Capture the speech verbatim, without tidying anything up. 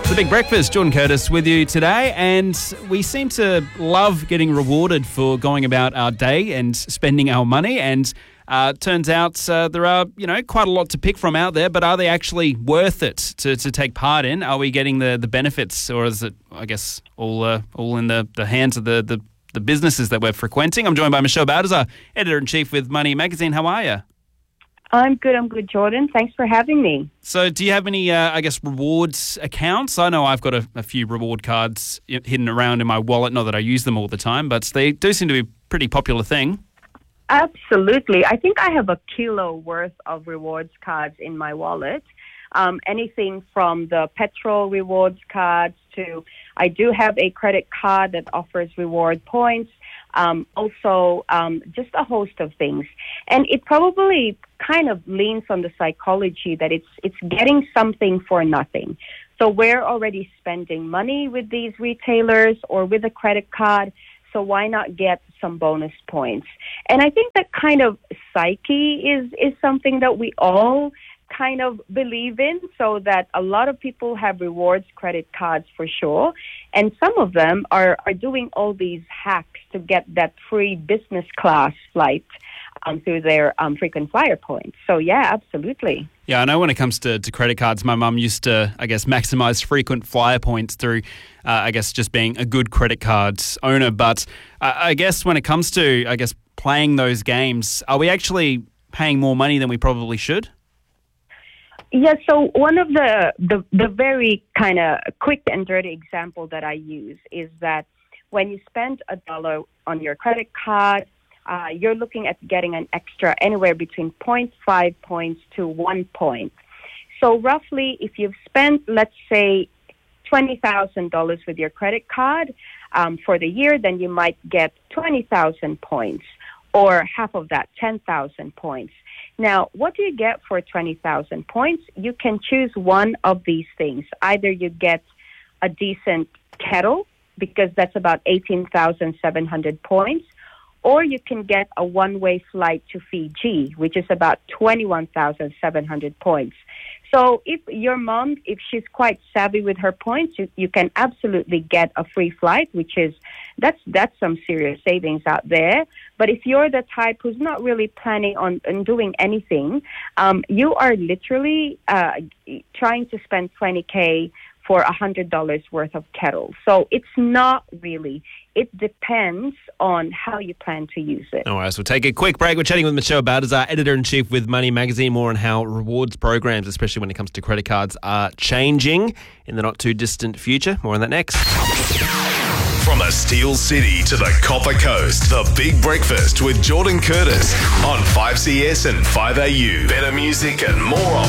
The Big Breakfast, Jordan Curtis with you today, and we seem to love getting rewarded for going about our day and spending our money, and uh, turns out uh, there are, you know, quite a lot to pick from out there, but are they actually worth it to, to take part in? Are we getting the, the benefits, or is it, I guess, all uh, all in the, the hands of the, the, the businesses that we're frequenting? I'm joined by Michelle Baldassar, Editor-in-Chief with Money Magazine. How are you? I'm good, I'm good, Jordan. Thanks for having me. So do you have any, uh, I guess, rewards accounts? I know I've got a, a few reward cards hidden around in my wallet, not that I use them all the time, but they do seem to be a pretty popular thing. Absolutely. I think I have a kilo worth of rewards cards in my wallet. Um, anything from the petrol rewards cards to, I do have a credit card that offers reward points. Um, also, um, just a host of things. And it probably kind of leans on the psychology that it's it's getting something for nothing. So we're already spending money with these retailers or with a credit card, so why not get some bonus points? And I think that kind of psyche is, is something that we all kind of believe in, so that a lot of people have rewards credit cards for sure, and some of them are, are doing all these hacks to get that free business class flight um, through their um, frequent flyer points. So yeah, absolutely. Yeah, I know when it comes to, to credit cards, my mum used to, I guess, maximize frequent flyer points through, uh, I guess, just being a good credit card owner. But uh, I guess when it comes to, I guess, playing those games, are we actually paying more money than we probably should? Yeah, so one of the, the, the very kind of quick and dirty example that I use is that when you spend a dollar on your credit card, uh, you're looking at getting an extra anywhere between zero point five points to one point. So roughly, if you've spent, let's say, twenty thousand dollars with your credit card um, for the year, then you might get twenty thousand points, or half of that, ten thousand points. Now, what do you get for twenty thousand points? You can choose one of these things. Either you get a decent kettle, because that's about eighteen thousand seven hundred points, or you can get a one-way flight to Fiji, which is about twenty-one thousand seven hundred points. So if your mom, if she's quite savvy with her points, you, you can absolutely get a free flight, which is, that's that's some serious savings out there. But if you're the type who's not really planning on, on doing anything, um, you are literally uh, trying to spend twenty K for one hundred dollars worth of kettles. So it's not really. It depends on how you plan to use it. All right, so we'll take a quick break. We're chatting with Michelle Baldassar, Editor-in-Chief with Money Magazine, more on how rewards programs, especially when it comes to credit cards, are changing in the not-too-distant future. More on that next. From the Steel City to the Copper Coast, The Big Breakfast with Jordan Curtis on five C S and five A U. Better music and more on